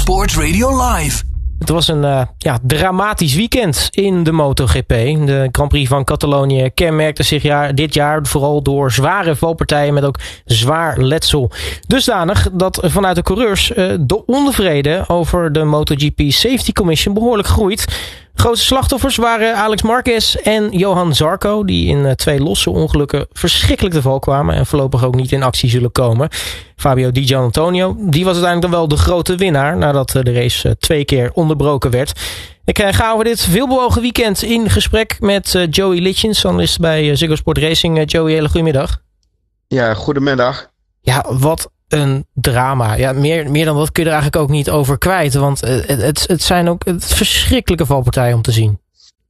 Sport Radio Live. Het was een dramatisch weekend in de MotoGP. De Grand Prix van Catalonië kenmerkte zich dit jaar vooral door zware valpartijen met ook zwaar letsel. Dusdanig dat vanuit de coureurs de onvrede over de MotoGP Safety Commission behoorlijk groeit. Grootste slachtoffers waren Alex Marquez en Johan Zarco, die in 2 losse ongelukken verschrikkelijk te val kwamen en voorlopig ook niet in actie zullen komen. Fabio Di Giannantonio, die was uiteindelijk dan wel de grote winnaar nadat de race 2 keer onderbroken werd. Ik ga over dit veelbewogen weekend in gesprek met Joey Litjens, analist bij Ziggo Sport Racing. Joey, hele goedemiddag. Ja, goedemiddag. Ja, wat een drama. Ja, meer dan dat kun je er eigenlijk ook niet over kwijt. Want het zijn ook verschrikkelijke valpartijen om te zien.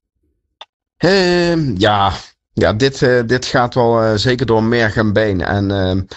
Dit gaat wel zeker door merg en been. En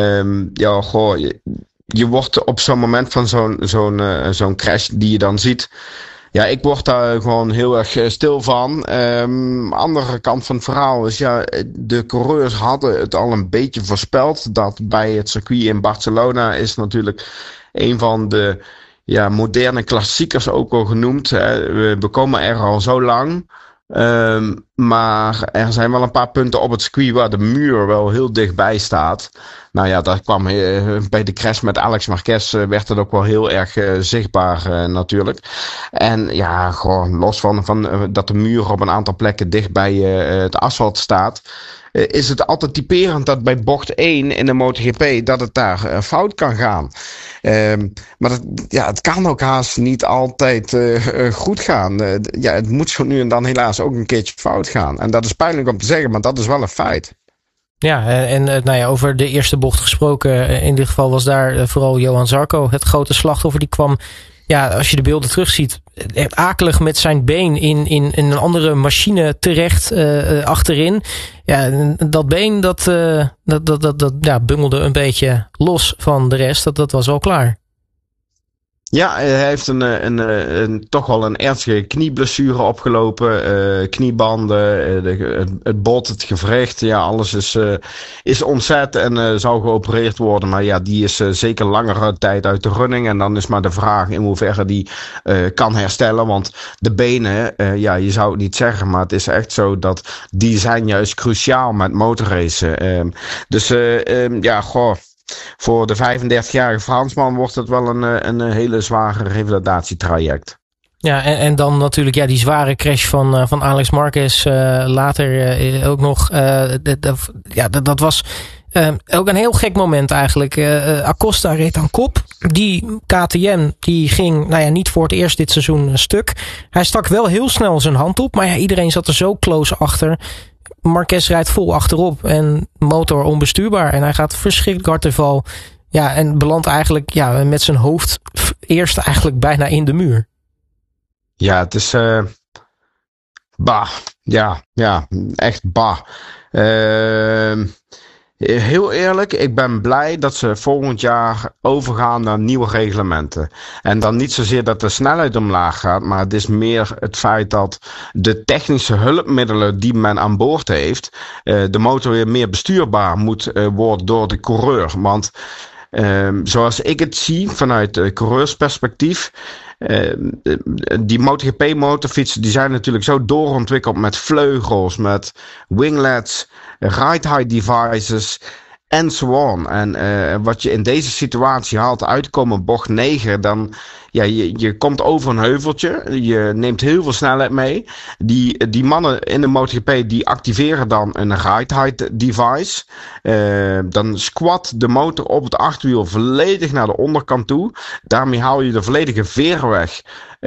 je wordt op zo'n moment van zo'n crash die je dan ziet. Ja, ik word daar gewoon heel erg stil van. Andere kant van het verhaal is, de coureurs hadden het al een beetje voorspeld. Dat bij het circuit in Barcelona is natuurlijk een van de moderne klassiekers ook al genoemd. We komen er al zo lang. Maar er zijn wel een paar punten op het circuit waar de muur wel heel dichtbij staat. Nou ja, dat kwam bij de crash met Alex Marquez werd het ook wel heel erg zichtbaar natuurlijk. En ja, gewoon los van dat de muur op een aantal plekken dicht bij het asfalt staat, is het altijd typerend dat bij bocht 1 in de MotoGP dat het daar fout kan gaan. Maar het kan ook haast niet altijd goed gaan. Het moet zo nu en dan helaas ook een keertje fout gaan. En dat is pijnlijk om te zeggen, maar dat is wel een feit. Ja, en over de eerste bocht gesproken, in dit geval was daar vooral Johan Zarco het grote slachtoffer. Die kwam, als je de beelden terugziet, echt akelig met zijn been in een andere machine terecht achterin. Ja, dat been dat bungelde een beetje los van de rest. Dat was al klaar. Ja, hij heeft toch wel een ernstige knieblessure opgelopen. Kniebanden, het bot, het gewricht. Ja, alles is ontzet en zou geopereerd worden. Maar ja, die is zeker langere tijd uit de running. En dan is maar de vraag in hoeverre die kan herstellen. Want de benen, je zou het niet zeggen, maar het is echt zo dat die zijn juist cruciaal met motorracen. Voor de 35-jarige Fransman wordt het wel een hele zware revalidatietraject. Ja, en dan natuurlijk die zware crash van Alex Marquez later ook nog. Dat was ook een heel gek moment eigenlijk. Acosta reed aan kop. Die KTM die ging niet voor het eerst dit seizoen stuk. Hij stak wel heel snel zijn hand op, maar iedereen zat er zo close achter. Marquez rijdt vol achterop en motor onbestuurbaar. En hij gaat verschrikkelijk hard te val. Ja, en belandt eigenlijk met zijn hoofd eerst eigenlijk bijna in de muur. Ja, het is echt bah. Heel eerlijk, ik ben blij dat ze volgend jaar overgaan naar nieuwe reglementen. En dan niet zozeer dat de snelheid omlaag gaat, maar het is meer het feit dat de technische hulpmiddelen die men aan boord heeft, de motor weer meer bestuurbaar moet worden door de coureur. Want zoals ik het zie vanuit coureursperspectief, die MotoGP motorfietsen die zijn natuurlijk zo doorontwikkeld met vleugels, met winglets, ride-height devices en so on. En wat je in deze situatie haalt uitkomen bocht 9, dan je komt over een heuveltje, je neemt heel veel snelheid mee. Die mannen in de MotoGP die activeren dan een ride-height device. Dan squat de motor op het achterwiel volledig naar de onderkant toe. Daarmee haal je de volledige veer weg.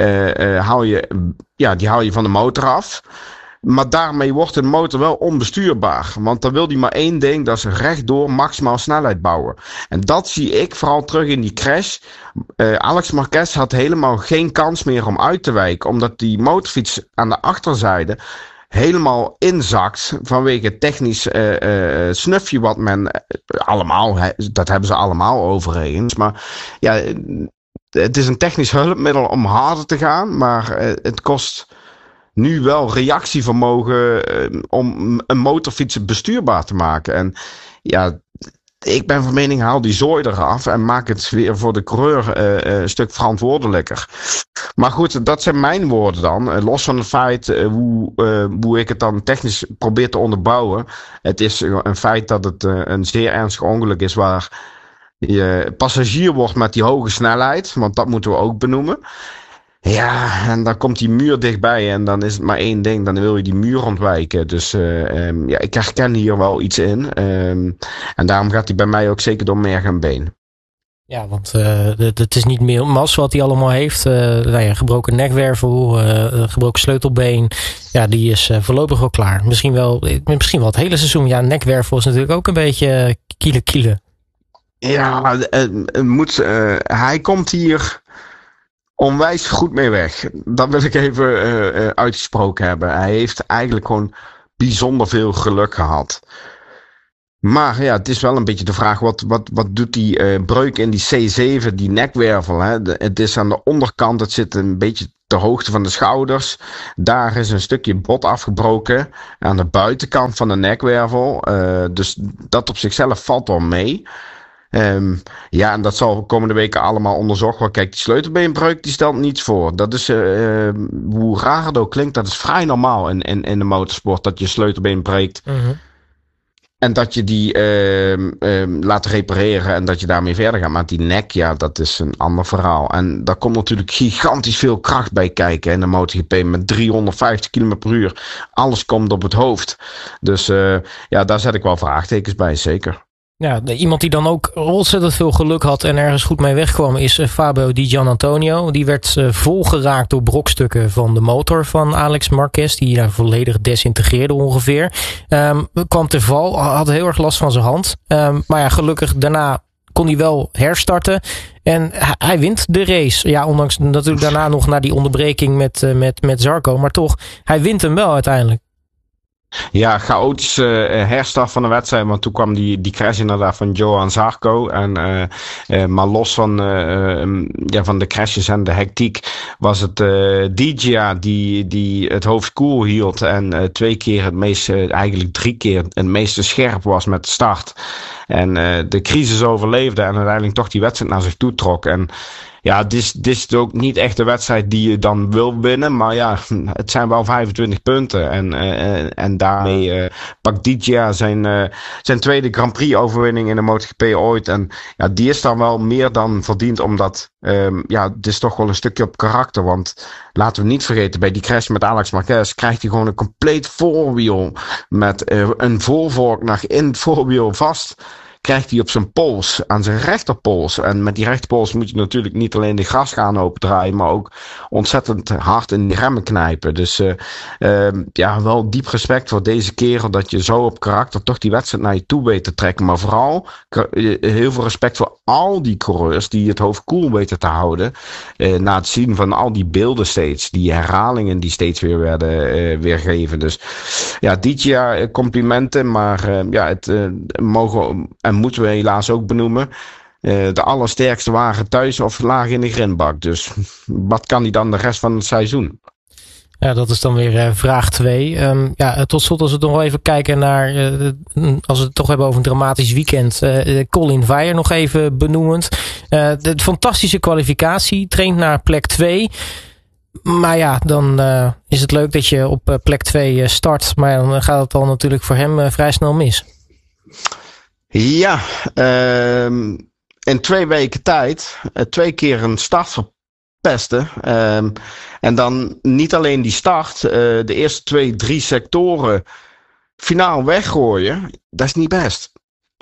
Die haal je van de motor af. Maar daarmee wordt de motor wel onbestuurbaar. Want dan wil hij maar één ding, dat is rechtdoor maximaal snelheid bouwen. En dat zie ik vooral terug in die crash. Alex Marquez had helemaal geen kans meer om uit te wijken. Omdat die motorfiets aan de achterzijde helemaal inzakt vanwege het technisch snufje wat men allemaal, dat hebben ze allemaal overigens. Maar het is een technisch hulpmiddel om harder te gaan, maar het kost nu wel reactievermogen om een motorfiets bestuurbaar te maken. En ik ben van mening, haal die zooi eraf en maak het weer voor de coureur een stuk verantwoordelijker. Maar goed, dat zijn mijn woorden dan. Los van het feit hoe ik het dan technisch probeer te onderbouwen. Het is een feit dat het een zeer ernstig ongeluk is waar je passagier wordt met die hoge snelheid. Want dat moeten we ook benoemen. Ja, en dan komt die muur dichtbij en dan is het maar één ding. Dan wil je die muur ontwijken. Dus ik herken hier wel iets in. En daarom gaat hij bij mij ook zeker door merg en been. Ja, want het is niet meer mas wat hij allemaal heeft. Gebroken nekwervel, gebroken sleutelbeen. Ja, die is voorlopig wel klaar. Misschien wel het hele seizoen. Ja, nekwervel is natuurlijk ook een beetje kiele. Ja, hij komt hier onwijs goed mee weg. Dat wil ik even uitgesproken hebben. Hij heeft eigenlijk gewoon bijzonder veel geluk gehad. Maar ja, het is wel een beetje de vraag, wat doet die breuk in die C7, die nekwervel? Hè? Het is aan de onderkant, het zit een beetje ter hoogte van de schouders. Daar is een stukje bot afgebroken aan de buitenkant van de nekwervel. Dus dat op zichzelf valt wel mee. En dat zal de komende weken allemaal onderzocht worden. Kijk, die sleutelbeenbreuk die stelt niets voor. Dat is, hoe raar het ook klinkt, dat is vrij normaal in de motorsport. Dat je sleutelbeen breekt. Mm-hmm. En dat je die laat repareren en dat je daarmee verder gaat. Maar die nek, ja, dat is een ander verhaal. En daar komt natuurlijk gigantisch veel kracht bij kijken in de MotoGP met 350 km per uur. Alles komt op het hoofd. Dus daar zet ik wel vraagtekens bij, zeker. Ja, iemand die dan ook ontzettend veel geluk had en ergens goed mee wegkwam is Fabio Di Giannantonio. Die werd volgeraakt door brokstukken van de motor van Alex Marquez, die daar volledig desintegreerde ongeveer. Kwam te val, had heel erg last van zijn hand. Maar ja, gelukkig daarna kon hij wel herstarten. En hij wint de race. Ja, ondanks natuurlijk daarna nog naar die onderbreking met Zarco. Maar toch, hij wint hem wel uiteindelijk. Ja, chaotische herstart van de wedstrijd. Want toen kwam die crash inderdaad van Johan Zarco. Maar los van de crashes en de hectiek was het Digia die het hoofd koel hield. En 2 keer eigenlijk 3 keer het meeste scherp was met de start. En de crisis overleefde en uiteindelijk toch die wedstrijd naar zich toe trok. En ja, dit is ook niet echt de wedstrijd die je dan wil winnen. Maar ja, het zijn wel 25 punten. En daarmee pakt Digia zijn tweede Grand Prix overwinning in de MotoGP ooit. En ja, die is dan wel meer dan verdiend. Omdat, het is toch wel een stukje op karakter. Want laten we niet vergeten, bij die crash met Alex Marquez krijgt hij gewoon een compleet voorwiel. Met een voorvork nog in het voorwiel vast. Krijgt hij op zijn pols, aan zijn rechterpols. En met die rechterpols moet je natuurlijk niet alleen de gaskraan opendraaien, maar ook ontzettend hard in die remmen knijpen. Dus wel diep respect voor deze kerel dat je zo op karakter toch die wedstrijd naar je toe weet te trekken. Maar vooral heel veel respect voor al die coureurs die het hoofd koel weten te houden. Na het zien van al die beelden steeds, die herhalingen die steeds weer werden weergegeven. Dus ja, dit jaar complimenten, maar het mogen en moeten we helaas ook benoemen. De allersterkste waren thuis of lagen in de grindbak. Dus wat kan hij dan de rest van het seizoen? Ja, dat is dan weer vraag 2. Tot slot, als we nog even kijken naar, als we het toch hebben over een dramatisch weekend. Colin Veijer nog even benoemend. De fantastische kwalificatie, traint naar plek 2. Maar ja, dan is het leuk dat je op plek 2 start. Maar dan gaat het dan natuurlijk voor hem vrij snel mis. Ja, in 2 weken tijd 2 keer een start verpesten. En dan niet alleen die start, de eerste 2-3 sectoren finaal weggooien. Dat is niet best.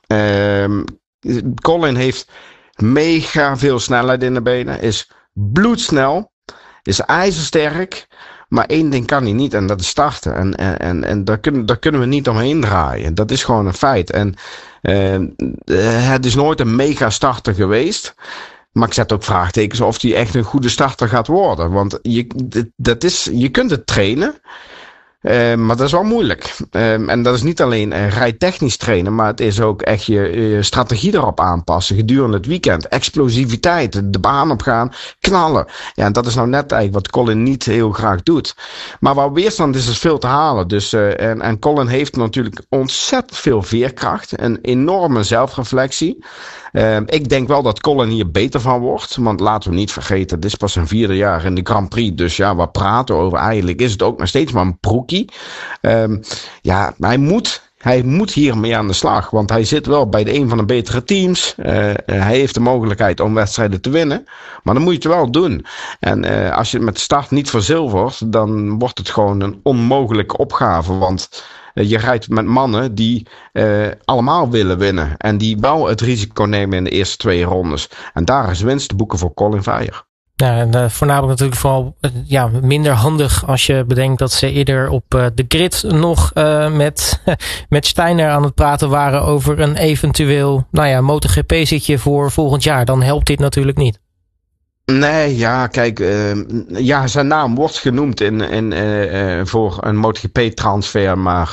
Colin heeft mega veel snelheid in de benen, is bloedsnel, is ijzersterk. Maar 1 ding kan hij niet en dat is starten. En daar kunnen we niet omheen draaien. Dat is gewoon een feit. En het is nooit een mega starter geweest. Maar ik zet ook vraagtekens of hij echt een goede starter gaat worden. Want je kunt het trainen. Maar dat is wel moeilijk. En dat is niet alleen rijtechnisch trainen, maar het is ook echt je strategie erop aanpassen gedurende het weekend. Explosiviteit, de baan opgaan, knallen. Ja, en dat is nou net eigenlijk wat Colin niet heel graag doet. Maar waar weerstand is veel te halen. Dus, en Colin heeft natuurlijk ontzettend veel veerkracht, een enorme zelfreflectie. Ik denk wel dat Colin hier beter van wordt. Want laten we niet vergeten, dit is pas zijn 4e jaar in de Grand Prix. Dus ja, wat praten we over? Eigenlijk is het ook nog steeds maar een broekie. Ja, hij moet hiermee aan de slag. Want hij zit wel bij een van de betere teams. Hij heeft de mogelijkheid om wedstrijden te winnen. Maar dan moet je het wel doen. En als je het met de start niet verzilvert, dan wordt het gewoon een onmogelijke opgave. Want je rijdt met mannen die allemaal willen winnen. En die wel het risico nemen in de eerste 2 rondes. En daar is winst te boeken voor Colin Veyer. Ja, en voornamelijk natuurlijk vooral minder handig als je bedenkt dat ze eerder op de grid nog met Steiner aan het praten waren over een eventueel MotoGP-zitje voor volgend jaar. Dan helpt dit natuurlijk niet. Nee, ja, kijk, zijn naam wordt genoemd voor een MotoGP-transfer, maar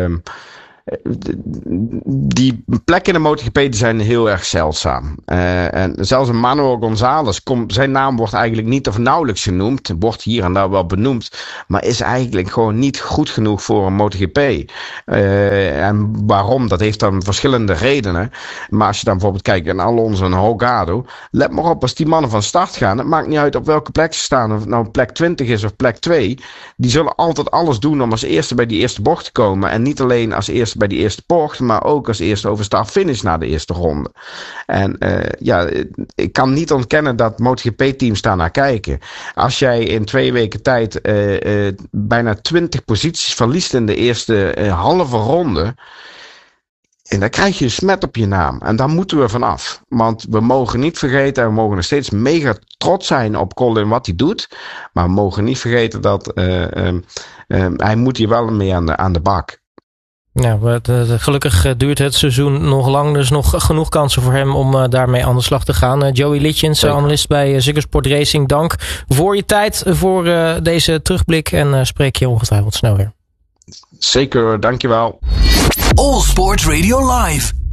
die plekken in de MotoGP die zijn heel erg zeldzaam. En zelfs een Manuel González, zijn naam wordt eigenlijk niet of nauwelijks genoemd. Wordt hier en daar wel benoemd, maar is eigenlijk gewoon niet goed genoeg voor een MotoGP. En waarom? Dat heeft dan verschillende redenen. Maar als je dan bijvoorbeeld kijkt naar Alonso en Holgado, let maar op, als die mannen van start gaan, het maakt niet uit op welke plek ze staan, of het nou plek 20 is of plek 2, die zullen altijd alles doen om als eerste bij die eerste bocht te komen. En niet alleen als eerste bij die eerste bocht, maar ook als eerste over start-finish na de eerste ronde. En ik kan niet ontkennen dat MotoGP-teams daar naar kijken. Als jij in 2 weken tijd bijna 20 posities verliest in de eerste halve ronde, en dan krijg je een smet op je naam. En daar moeten we vanaf. Want we mogen niet vergeten, en we mogen nog steeds mega trots zijn op Colin wat hij doet. Maar we mogen niet vergeten dat hij moet hier wel mee aan de bak. Ja, gelukkig duurt het seizoen nog lang. Dus nog genoeg kansen voor hem om daarmee aan de slag te gaan. Joey Litjens, analist bij Ziggo Sport Racing. Dank voor je tijd, voor deze terugblik. En spreek je ongetwijfeld snel weer. Zeker, dankjewel. All Sport Radio Live.